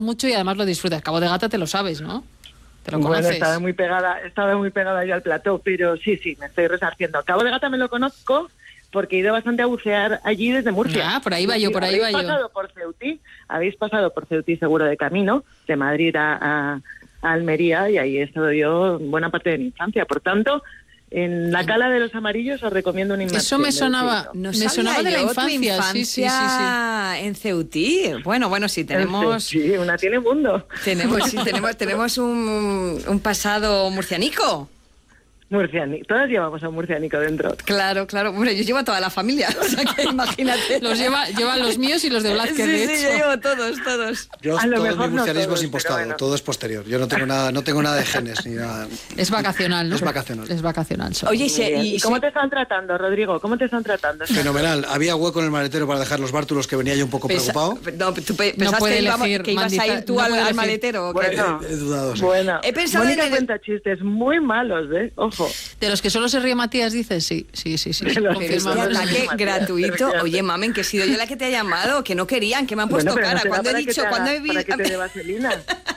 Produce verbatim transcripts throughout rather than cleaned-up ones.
mucho y además lo disfrutas. Cabo de Gata te lo sabes, ¿no? Te lo conoces. Bueno, estaba muy pegada, estaba muy pegada ya al plató, pero sí, sí, me estoy resarciendo. Cabo de Gata me lo conozco porque he ido bastante a bucear allí desde Murcia. Ah, por ahí va yo, por ahí va yo. Habéis pasado por Ceutí, habéis pasado por Ceutí seguro de camino, de Madrid a, a, a Almería, y ahí he estado yo buena parte de mi infancia. Por tanto, en la Cala de los Amarillos os recomiendo una inmersión. Eso me sonaba, no me sonaba de la infancia, infancia sí, sí, sí, sí. En Ceutí. Bueno, bueno, sí, tenemos... Sí, una tiene mundo. Tenemos, sí, tenemos, tenemos un, un pasado murcianico. Murcianico, todas llevamos a un murcianico dentro. Claro, claro. Hombre, yo llevo a toda la familia, o sea que imagínate. Los lleva, llevan los míos y los de Blázquez, sí, de sí, hecho. yo llevo todos, todos. Yo A lo todo mejor mi no murcianismo todos, es impostado, pero bueno. todo es posterior. Yo no tengo nada, no tengo nada de genes ni nada. Es vacacional, ¿no? Es vacacional. Es vacacional. solo. Oye, si, ¿Y, y, cómo si- te están tratando, Rodrigo? ¿Cómo te están tratando? Fenomenal. Había hueco en el maletero para dejar los bártulos, que venía yo un poco pesa- preocupado. No, ¿tú pe- No pensabas puede que, íbamos- elegir, que ibas a Mandita, ir tú no al, puede al elegir. maletero? ¿o qué? Bueno, He dudado, sí. bueno. He pensado Mónica en el- cuenta chistes muy malos, ¿eh? Ojo. De los que solo se ríe Matías, dices, sí, sí, sí, sí. De los que Pero es que Confirmamos. solo- ataque Matías, gratuito. efectivamente. Oye, mamen, que he sido yo la que te ha llamado, que no querían, que me han puesto Bueno, pero no cara. será Cuando he para que dicho, te cuando haga- he vi- para que te dé vaselina.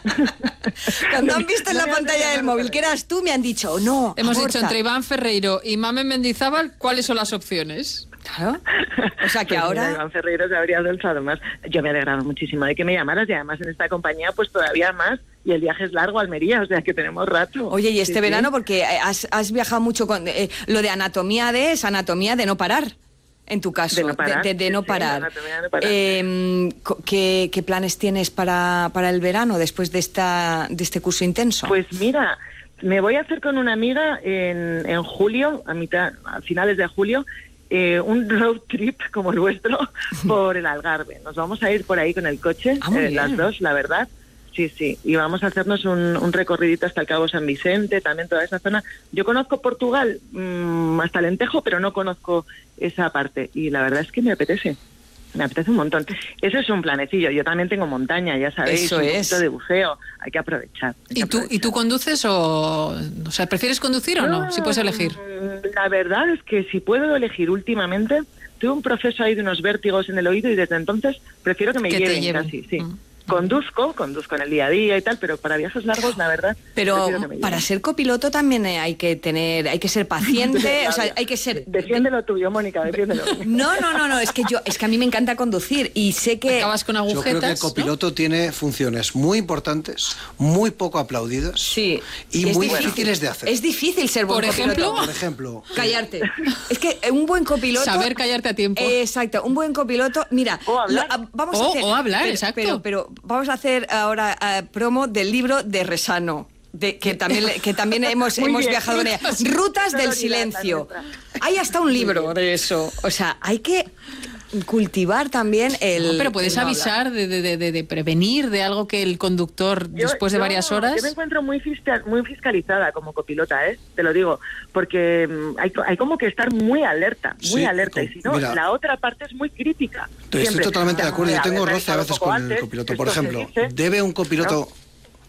cuando han visto en No la me hace pantalla del llamar móvil para que eso. eras tú, me han dicho, no, Hemos aborta. dicho entre Iván Ferreiro y Mamen Mendizábal, ¿cuáles son las opciones? Claro. O sea, que Pues mira, ahora... Iván Ferreiro se habría alzado más. Yo me he alegrado muchísimo de que me llamaras, y además en esta compañía pues todavía más, y el viaje es largo a Almería, o sea que tenemos rato. Oye, y este Sí, sí. verano, porque has, has viajado mucho con... eh, lo de anatomía de es anatomía de no parar, en tu caso. De no parar, De, de sí, no sí, parar. anatomía de no parar. Eh, co- ¿qué, qué planes tienes para, para el verano, después de, esta, de este curso intenso? Pues mira, me voy a hacer con una amiga en, en julio, a mitad, a finales de julio, eh, un road trip como el vuestro por el Algarve. Nos vamos a ir por ahí con el coche, Ah, muy eh, bien. las dos, la verdad. Sí, sí, y vamos a hacernos un, un recorridito hasta el Cabo San Vicente, también toda esa zona. Yo conozco Portugal mmm, hasta Alentejo, pero no conozco esa parte, y la verdad es que me apetece. Me apetece un montón. Ese es un planecillo. Yo también tengo montaña, ya sabéis, Eso un es. poquito de buceo. Hay que aprovechar. hay que ¿Y tú, ¿Y aprovechar. tú conduces o...? O sea, ¿prefieres conducir o no? Si puedes elegir. Mm, La verdad es que si puedo elegir últimamente, tuve un proceso ahí de unos vértigos en el oído, y desde entonces prefiero que me Que te lleven, lleven. casi, sí. Mm. Conduzco, conduzco en el día a día y tal, pero para viajes largos, la verdad, Pero prefiero que me para lleven. ser copiloto también eh, hay que tener, hay que ser paciente, o sea, hay que ser... Defiéndelo tuyo, Mónica, defiéndelo. No, no, no, no, es que yo, es que a mí me encanta conducir y sé que... Acabas con Yo creo que el agujetas, ¿no? copiloto tiene funciones muy importantes, muy poco aplaudidas Sí. y Es muy difícil. difíciles de hacer. Es difícil ser buen Por copiloto. ejemplo, Por ejemplo, Callarte. Es que un buen copiloto... Saber callarte a tiempo. Exacto, un buen copiloto... Mira, O hablar. lo- a- vamos O- a hacer... o hablar, pero, exacto. Pero, pero vamos a hacer ahora eh, promo del libro de Resano. De, que también le- que también hemos, Muy hemos bien. viajado en ella. Rutas. Rutas del Sonoridad, silencio. la nuestra. Hay hasta un libro de eso. O sea, hay que cultivar también el... No, pero puedes el no hablar. avisar de, de, de, de prevenir de algo que el conductor, Yo- después de yo- varias horas... Yo me encuentro muy, fiscal, muy fiscalizada como copilota, ¿eh? Te lo digo, porque mm, hay, hay como que estar muy alerta, muy Sí, alerta, con- y si no, mira. la otra parte es muy crítica. estoy Siempre. totalmente de acuerdo. Yo A ver, tengo me he roce a avisado veces un poco con el antes, copiloto. Por esto se ejemplo, dice, ¿debe un copiloto ¿no?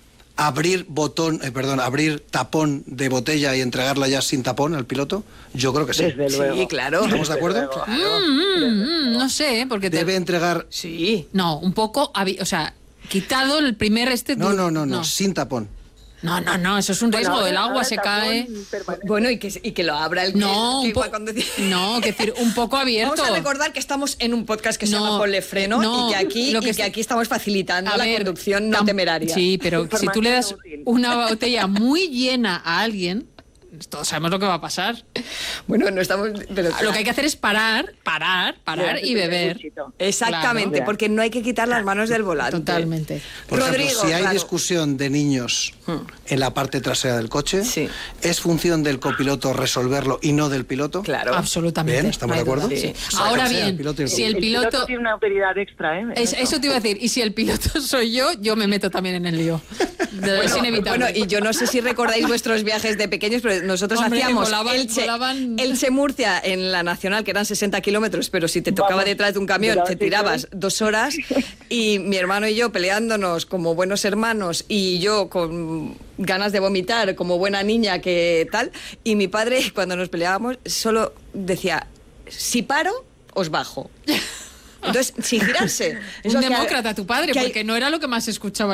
abrir botón, eh, perdón, abrir tapón de botella y entregarla ya sin tapón al piloto? Yo creo que sí. Desde luego. Sí, claro. ¿Estamos de acuerdo? Desde luego. Mm, mm, mm, no sé, ¿eh? porque te... Debe entregar... Sí. No, un poco, avi- o sea, quitado el primer este... No, du- no, no, no, sin tapón. No, no, no, eso es un Bueno, riesgo, ahora- el agua ahora se el tapón cae... permanece. Bueno, y que, y que lo abra el que- No, que un po- igual cuando- no, que decir, un poco abierto. Vamos a recordar que estamos en un podcast que se No, llama Ponle Freno no, y que aquí, lo que y es- que aquí estamos facilitando A la ver, conducción no tam- temeraria. Sí, pero si tú le das Información útil. una botella muy llena a alguien, todos sabemos lo que va a pasar. Bueno, no estamos... pero- Lo que hay que hacer es parar, parar, parar Ya, y beber. buchito. Exactamente, Claro. porque no hay que quitar las manos del volante. Totalmente. Por Rodrigo, ejemplo, si hay claro. discusión de niños en la parte trasera del coche, Sí. ¿es función del copiloto resolverlo y no del piloto? Claro. Absolutamente. Bien, ¿estamos no hay de acuerdo? duda. Sí. Sí. Ahora O sea, bien, el piloto y el si el El piloto piloto... tiene una autoridad extra, ¿eh? en Es- eso te iba a decir, y si el piloto soy yo, yo me meto también en el lío. De- es inevitable. Bueno, y yo no sé si recordáis vuestros viajes de pequeños, pero nosotros Hombre, hacíamos volaban- Elche, volaban- Elche-Murcia en la Nacional, que eran sesenta kilómetros, pero si te tocaba Vamos, detrás de un camión, mira, te sí, tirabas sí. dos horas, y mi hermano y yo peleándonos como buenos hermanos, y yo con ganas de vomitar como buena niña que tal, y mi padre, cuando nos peleábamos, solo decía, si paro, os bajo. Entonces, sin girarse. Un Eso que- demócrata tu padre, que hay- porque no era lo que más escuchaba